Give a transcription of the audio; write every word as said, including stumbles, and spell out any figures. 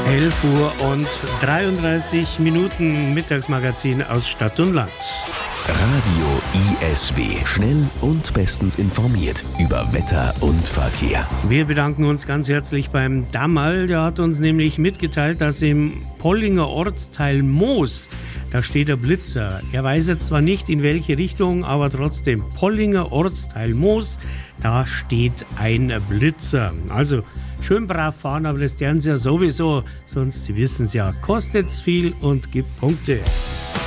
elf Uhr und dreiunddreißig Minuten, Mittagsmagazin aus Stadt und Land. Radio I S W. Schnell und bestens informiert über Wetter und Verkehr. Wir bedanken uns ganz herzlich beim Dammal. Der hat uns nämlich mitgeteilt, dass im Pollinger Ortsteil Moos, da steht der Blitzer. Er weiß jetzt zwar nicht, in welche Richtung, aber trotzdem, Pollinger Ortsteil Moos, da steht ein Blitzer. Also schön brav fahren, aber das werden Sie ja sowieso, sonst Sie wissen es ja, kostet's viel und gibt Punkte.